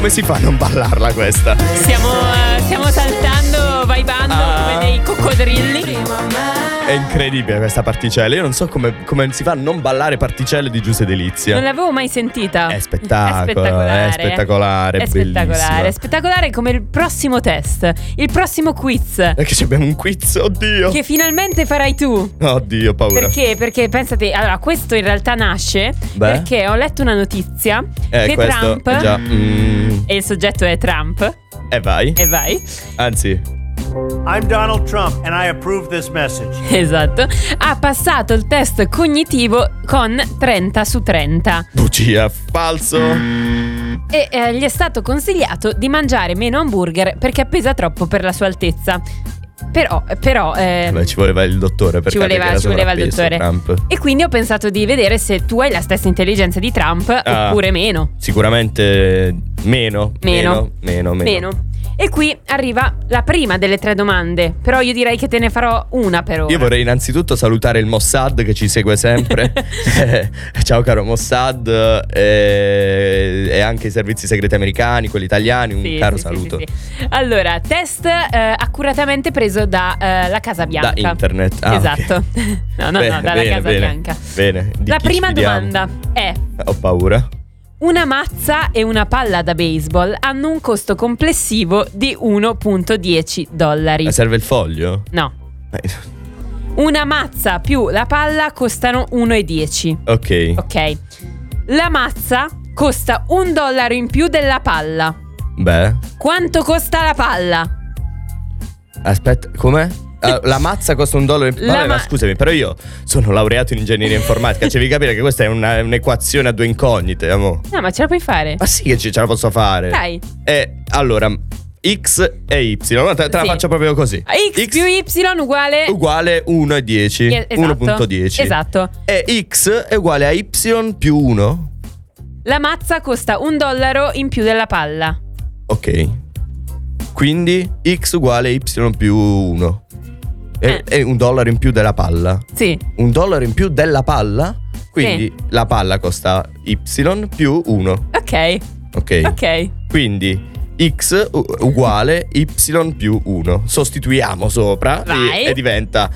come si fa a non ballarla questa? Stiamo saltando, vibando come dei coccodrilli. È incredibile questa particella. Io non so come si fa a non ballare particelle di Giuseppe Delizia. Non l'avevo mai sentita. È spettacolare, È spettacolare, è spettacolare come il prossimo test, il prossimo quiz. Perché abbiamo un quiz, oddio. Che finalmente farai tu. Oddio, paura. Perché? Perché pensate, allora questo in realtà nasce perché ho letto una notizia che questo Trump già, e il soggetto è Trump. E vai. Anzi, I'm Donald Trump and I approve this message. Esatto. Ha passato il test cognitivo con 30 su 30. bugia, falso. E gli è stato consigliato di mangiare meno hamburger perché pesa troppo per la sua altezza. Però ci voleva il dottore per ci voleva il dottore. Trump. E quindi ho pensato di vedere se tu hai la stessa intelligenza di Trump oppure meno. Sicuramente meno. E qui arriva la prima delle 3 domande. Però io direi che te ne farò una per ora. Io vorrei innanzitutto salutare il Mossad che ci segue sempre. Ciao caro Mossad, e anche i servizi segreti americani, quelli italiani. Un caro saluto. Sì. Allora, test accuratamente preso da la Casa Bianca. Da internet. Esatto. Okay. Dalla Casa Bianca. Bene. La prima domanda è: ho paura. una mazza e una palla da baseball hanno un costo complessivo di $1.10. Serve il foglio? No. Una mazza più la palla costano $1.10. Ok. La mazza costa $1 in più della palla. Beh. Quanto costa la palla? Aspetta, com'è? La mazza costa $1 in più. Vabbè, ma scusami, però io sono laureato in ingegneria informatica. Devi capire che questa è un'equazione a due incognite, amore. No, ma ce la puoi fare? Ma sì che ce la posso fare. Dai. Allora, X e Y. Te la faccio proprio così. X più Y uguale 1,10. 1.10. Esatto. E X è uguale a Y più 1. La mazza costa $1 in più della palla. Ok. Quindi X uguale Y più 1. È $1 in più della palla. Sì. $1 in più della palla. Quindi la palla costa Y più 1. Ok. Quindi X uguale Y più 1. Sostituiamo sopra e diventa